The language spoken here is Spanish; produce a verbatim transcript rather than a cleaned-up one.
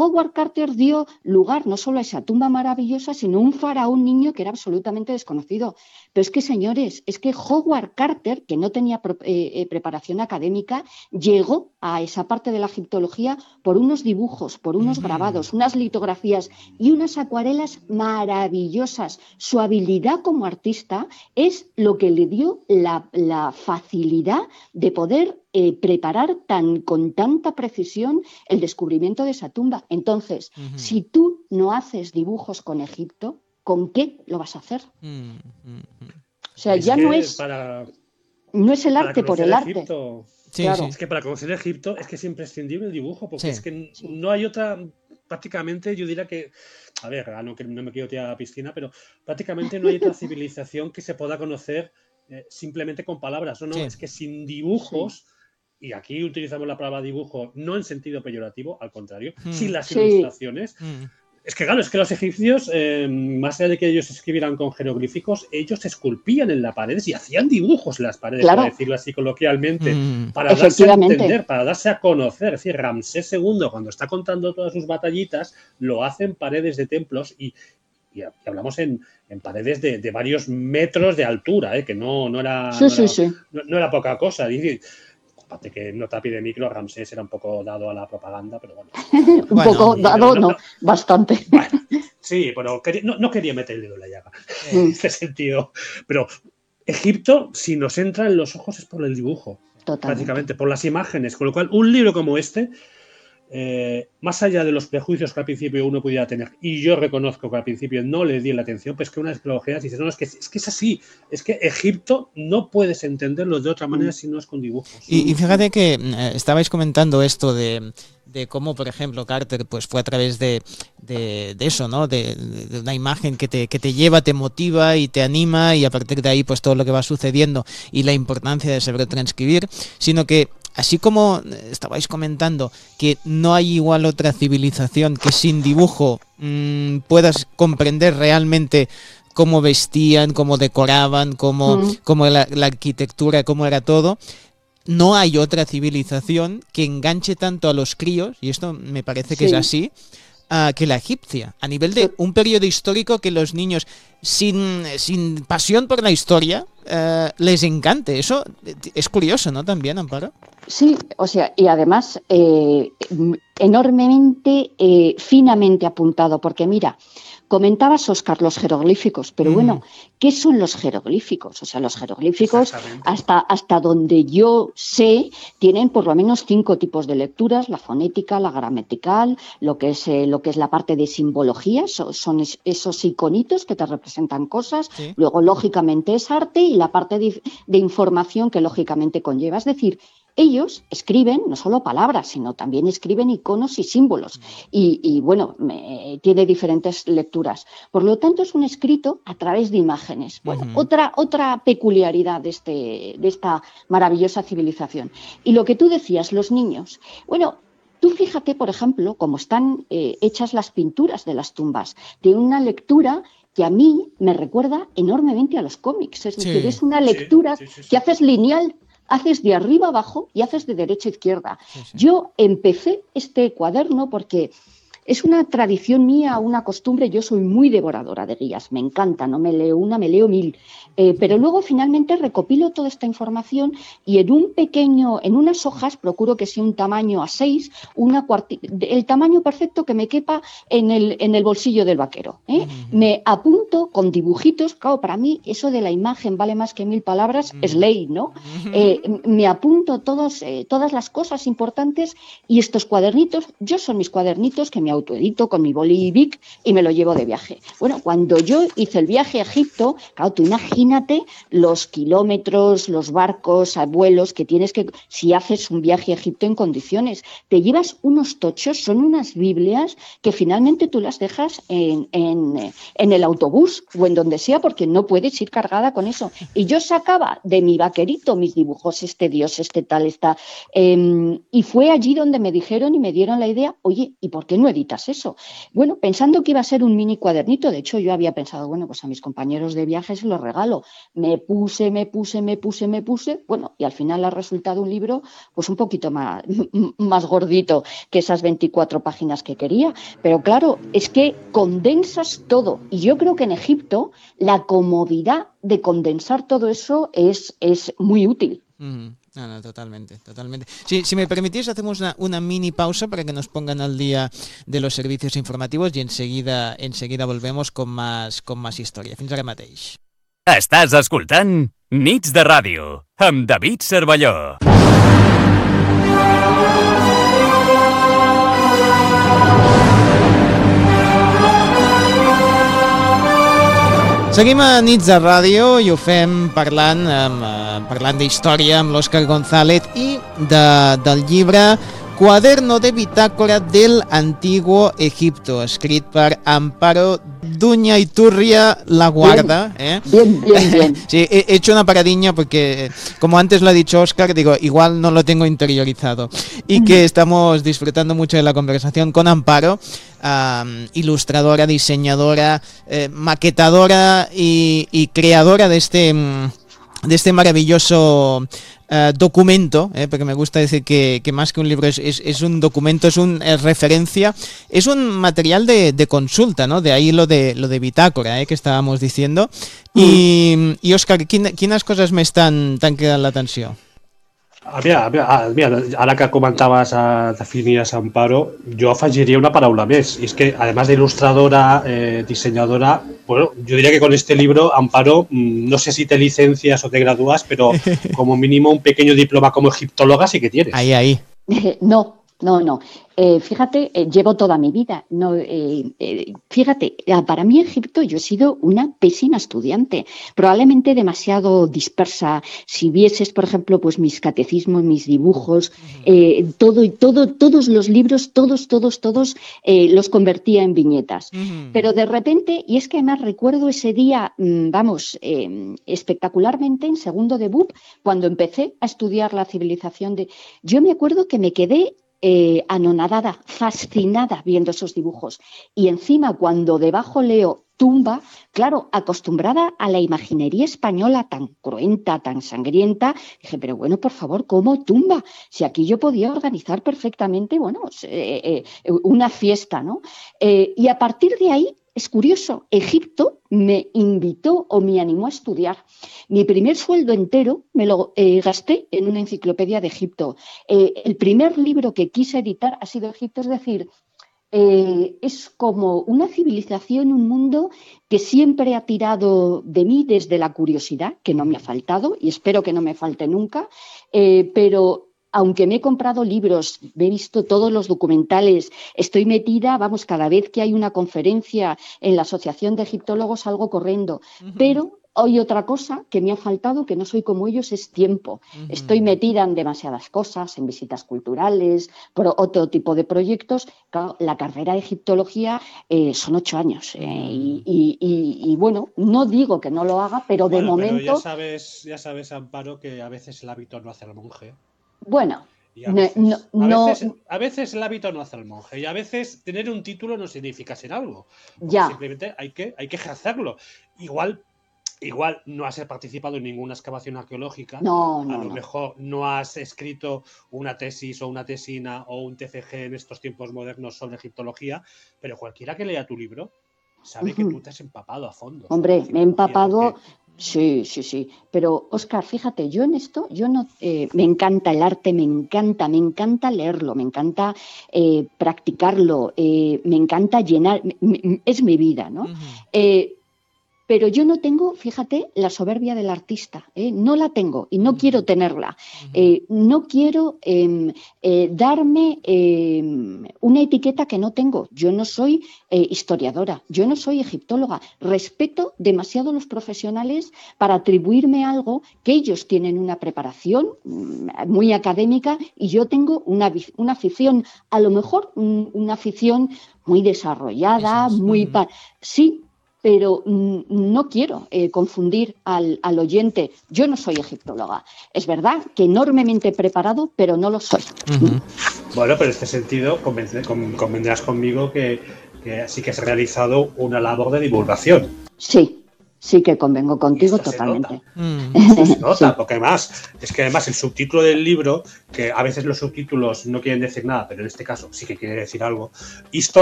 Howard Carter dio lugar no solo a esa tumba maravillosa, sino a un faraón niño que era absolutamente desconocido. Pero es que, señores, es que Howard Carter, que no tenía eh, eh, preparación académica, llegó a esa parte de la egiptología por unos dibujos, por unos Ujú. grabados, unas litografías y unas acuarelas maravillosas. Su habilidad como artista es lo que le dio la, la facilidad de poder eh, preparar tan, con tanta precisión el descubrimiento de esa tumba. Entonces, Ujú. si tú no haces dibujos con Egipto, ¿con qué lo vas a hacer? Mm, mm, mm. O sea, Es ya no que es, para, no es el para arte por conocer el arte. Egipto, Sí, Claro, sí, es que para conocer Egipto es que es imprescindible el dibujo, porque es sí. que sí. no hay otra, prácticamente yo diría que, a ver, ah, no, que no me quiero tirar a la piscina, pero prácticamente no hay otra civilización que se pueda conocer eh, simplemente con palabras. No, no, Sí. es que sin Sí, dibujos, y aquí utilizamos la palabra dibujo no en sentido peyorativo, al contrario, sin Mm, las sí, ilustraciones. mm. Es que claro, es que los egipcios, eh, más allá de que ellos escribieran con jeroglíficos, ellos esculpían en las paredes y hacían dibujos en las paredes, por claro, decirlo así coloquialmente, Mm. para darse a efectivamente. entender, para darse a conocer. Es decir, Ramsés segundo, cuando está contando todas sus batallitas, lo hace en paredes de templos y, y hablamos en, en paredes de, de, varios metros de altura, ¿eh? Que no, no, era, Sí, no, sí, era, sí. no, no era poca cosa. Y, aparte que nota pie de micro, Ramsés era un poco dado a la propaganda, pero bueno. Un Bueno, poco Y no, dado, no, no, no, bastante. bueno, sí, pero quería, no, no, quería meter el dedo en la llaga en Mm, este sentido. Pero Egipto, si nos entra en los ojos, es por el dibujo, totalmente. prácticamente, por las imágenes. Con lo cual, un libro como este, eh, más allá de los prejuicios que al principio uno pudiera tener, y yo reconozco que al principio no le di la atención, pues que una vez que lo ojeas dices, no, es que, es que es así, es que Egipto no puedes entenderlo de otra manera Mm, si no es con dibujos. Y, y mm, fíjate que eh, estabais comentando esto de, de cómo, por ejemplo, Carter pues fue a través de, de, de eso, ¿no? De, de una imagen que te, que te lleva, te motiva y te anima, y a partir de ahí pues todo lo que va sucediendo y la importancia de saber transcribir, sino que así como estabais comentando que no hay igual otra civilización que sin dibujo mmm, puedas comprender realmente cómo vestían, cómo decoraban, cómo, mm, cómo la, la arquitectura, cómo era todo. No hay otra civilización que enganche tanto a los críos, y esto me parece que es sí. así, uh, que la egipcia. A nivel de To- un periodo histórico que los niños sin, sin pasión por la historia uh, les encante. Eso es curioso, ¿no? También, Amparo. Sí, o sea, y además eh, enormemente, eh, finamente apuntado, porque mira, comentabas, Óscar, los jeroglíficos, pero bueno, ¿qué son los jeroglíficos? O sea, los jeroglíficos, hasta, hasta donde yo sé, tienen por lo menos cinco tipos de lecturas: la fonética, la gramatical, lo que es, eh, lo que es la parte de simbología, so, son es, esos iconitos que te representan cosas, Sí. luego lógicamente es arte, y la parte de, de información que lógicamente conlleva, es decir, ellos escriben no solo palabras, sino también escriben iconos y símbolos. Y, y bueno, me, tiene diferentes lecturas. Por lo tanto, es un escrito a través de imágenes. Bueno, Uh-huh. otra, otra peculiaridad de, este, de esta maravillosa civilización. Y lo que tú decías, los niños. Bueno, tú fíjate, por ejemplo, cómo están eh, hechas las pinturas de las tumbas, de una lectura que a mí me recuerda enormemente a los cómics. Es decir, Sí. es una Sí, lectura sí, sí, sí. que haces lineal. Haces de arriba abajo y haces de derecha a izquierda. Sí, sí. Yo empecé este cuaderno porque es una tradición mía, una costumbre. Yo soy muy devoradora de guías, me encanta, no me leo una, me leo mil. Eh, pero luego finalmente recopilo toda esta información y en un pequeño, en unas hojas, procuro que sea un tamaño A seis, una cuarti- el tamaño perfecto que me quepa en el, en el bolsillo del vaquero. ¿eh? Uh-huh. Me apunto con dibujitos. Claro, para mí eso de la imagen vale más que mil palabras, es ley, ¿no? Eh, me apunto todos, eh, todas las cosas importantes, y estos cuadernitos, yo son mis cuadernitos que me autoedito con mi boli Bic y me lo llevo de viaje. Bueno, cuando yo hice el viaje a Egipto, claro, tú imagínate los kilómetros, los barcos, vuelos que tienes que, si haces un viaje a Egipto en condiciones, te llevas unos tochos, son unas Biblias que finalmente tú las dejas en, en, en el autobús o en donde sea, porque no puedes ir cargada con eso. Y yo sacaba de mi vaquerito mis dibujos, este dios, este tal, está, eh, y fue allí donde me dijeron y me dieron la idea, oye, ¿y por qué no editas editas eso? Bueno, pensando que iba a ser un mini cuadernito, de hecho yo había pensado, bueno, pues a mis compañeros de viaje se los regalo. Me puse, me puse, me puse, me puse, bueno, y al final ha resultado un libro pues un poquito más, más gordito que esas veinticuatro páginas que quería. Pero claro, es que condensas todo. Y yo creo que en Egipto la comodidad de condensar todo eso es, es muy útil. Mm, no, no, totalmente, totalmente. Si, si me permitís, hacemos una, una mini pausa para que nos pongan al día de los servicios informativos y enseguida, enseguida volvemos con más, con más història. Fins ara mateix. Estàs escoltant Nits de Ràdio amb David Cervelló. Seguim a Nits de Ràdio i ho fem parlant, amb, eh, parlant d'història amb l'Òscar González i de, del llibre Cuaderno de bitácora del Antiguo Egipto, escrit per Amparo Duñaiturria La Guarda. ¿eh? Bien, bien, bien. Sí, he hecho una paradilla porque, como antes lo ha dicho Óscar, digo, igual no lo tengo interiorizado. Y que estamos disfrutando mucho de la conversación con Amparo, um, ilustradora, diseñadora, eh, maquetadora y, y creadora de este, de este maravilloso Uh, documento, eh, porque me gusta decir que, que más que un libro es, es, es un documento, es una referencia, es un material de, de consulta, ¿no? De ahí lo de lo de bitácora, eh, que estábamos diciendo. I, i Òscar, quin, quines coses més t'han quedat l'atenció? Mira, mira, mira, ara que comentaves, a, definies Amparo, jo afegiria una paraula més, y es que además de ilustradora, eh, diseñadora, bueno, yo diría que con este libro, Amparo, no sé si te licencias o te gradúas, pero como mínimo un pequeño diploma como egiptóloga sí que tienes. Ahí, ahí. No, no, no. Eh, fíjate, eh, llevo toda mi vida. No, eh, eh, fíjate, para mí Egipto yo he sido una pésima estudiante, probablemente demasiado dispersa. Si vieses, por ejemplo, pues mis catecismos, mis dibujos, eh, todo, todo, todos los libros, todos, todos, todos eh, los convertía en viñetas. Uh-huh. Pero de repente, y es que además recuerdo ese día, vamos, eh, espectacularmente en segundo de B U P, cuando empecé a estudiar la civilización de... Yo me acuerdo que me quedé Eh, anonadada, fascinada viendo esos dibujos. Y encima, cuando debajo leo tumba, claro, acostumbrada a la imaginería española tan cruenta, tan sangrienta, dije, pero bueno, por favor, ¿cómo tumba? Si aquí yo podía organizar perfectamente, bueno, eh, eh, una fiesta, ¿no? Eh, y a partir de ahí, es curioso, Egipto me invitó o me animó a estudiar. Mi primer sueldo entero me lo eh, gasté en una enciclopedia de Egipto. Eh, el primer libro que quise editar ha sido Egipto, es decir, eh, es como una civilización, un mundo que siempre ha tirado de mí desde la curiosidad, que no me ha faltado y espero que no me falte nunca, eh, pero... Aunque me he comprado libros, me he visto todos los documentales, estoy metida, vamos, cada vez que hay una conferencia en la Asociación de Egiptólogos salgo corriendo. Uh-huh. Pero hay otra cosa que me ha faltado, que no soy como ellos, es tiempo. Uh-huh. Estoy metida en demasiadas cosas, en visitas culturales, por otro tipo de proyectos. Claro, la carrera de egiptología eh, son ocho años. Eh, y, y, y, y bueno, no digo que no lo haga, pero de bueno, momento... Pero ya sabes, ya sabes, Amparo, que a veces el hábito no hace al monje. Bueno, a veces, no, no, a, no, veces, a veces el hábito no hace al monje y a veces tener un título no significa ser algo. Ya. Simplemente hay que, hay que ejercerlo. Igual, igual no has participado en ninguna excavación arqueológica. No, no, a lo no. mejor no has escrito una tesis o una tesina o un T F G en estos tiempos modernos sobre egiptología, pero cualquiera que lea tu libro sabe uh-huh. que tú te has empapado a fondo. Hombre, me he empapado... Porque... Sí, sí, sí. Pero, Óscar, fíjate, yo en esto, yo no, eh, me encanta el arte, me encanta, me encanta leerlo, me encanta eh, practicarlo, eh, me encanta llenar, me, me, es mi vida, ¿no? Uh-huh. Eh, pero yo no tengo, fíjate, la soberbia del artista, ¿eh? No la tengo y no uh-huh. quiero tenerla. Uh-huh. Eh, no quiero eh, eh, darme eh, una etiqueta que no tengo. Yo no soy eh, historiadora, yo no soy egiptóloga. Respeto demasiado a los profesionales para atribuirme algo que ellos tienen una preparación muy académica y yo tengo una, una afición, a lo mejor una afición muy desarrollada, muy... Pa- sí. pero mm, no quiero eh, confundir al, al oyente. Yo no soy egiptóloga. Es verdad que enormemente preparado, pero no lo soy. Uh-huh. Bueno, pero en este sentido convendrás conmigo que, que sí que has realizado una labor de divulgación. Sí. Sí que convengo contigo totalmente. Se nota, esto se nota sí. Porque además, es que además el subtítulo del libro, que a veces los subtítulos no quieren decir nada, pero en este caso sí que quiere decir algo, historia